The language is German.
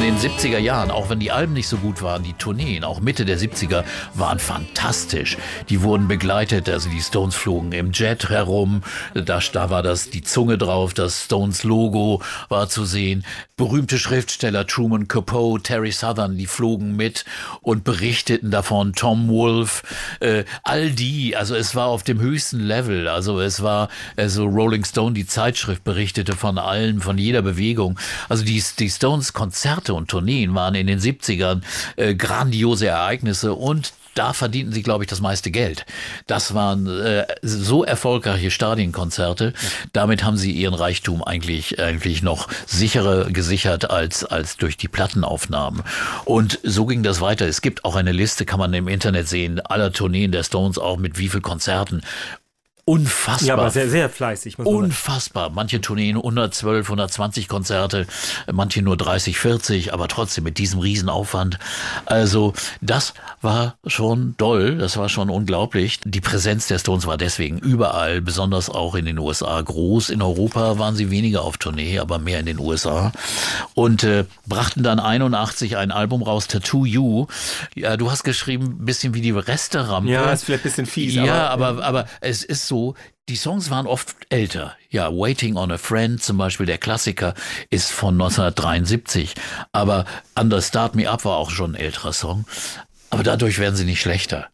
den 70er Jahren, auch wenn die Alben nicht so gut waren, die Tourneen, auch Mitte der 70er, waren fantastisch. Die wurden begleitet, also die Stones flogen im Jet herum, da war die Zunge drauf, das Stones-Logo war zu sehen. Berühmte Schriftsteller, Truman Capote, Terry Southern, die flogen mit und berichteten davon, Tom Wolfe, all die, also es war auf dem höchsten Level, also es war, also Rolling Stone, die Zeitschrift, berichtete von allen, von jeder Bewegung. Also die Stones Konzerte und Tourneen waren in den 70ern grandiose Ereignisse und da verdienten sie, glaube ich, das meiste Geld. Das waren so erfolgreiche Stadienkonzerte. Damit haben sie ihren Reichtum eigentlich noch sicherer gesichert als durch die Plattenaufnahmen. Und so ging das weiter. Es gibt auch eine Liste, kann man im Internet sehen, aller Tourneen der Stones, auch mit wie viel Konzerten. Unfassbar. Ja, aber sehr, sehr fleißig. Muss man Unfassbar. Manche Tourneen 112, 120 Konzerte, manche nur 30, 40, aber trotzdem mit diesem Riesenaufwand. Also das war schon doll, das war schon unglaublich. Die Präsenz der Stones war deswegen überall, besonders auch in den USA groß. In Europa waren sie weniger auf Tournee, aber mehr in den USA. Und brachten dann 81 ein Album raus, Tattoo You. Ja, du hast geschrieben, ein bisschen wie die Resterampe. Ja, ist vielleicht ein bisschen fies. Ja, aber es ist so, die Songs waren oft älter. Ja, Waiting on a Friend zum Beispiel, der Klassiker, ist von 1973. Aber Under Start Me Up war auch schon ein älterer Song. Aber dadurch werden sie nicht schlechter.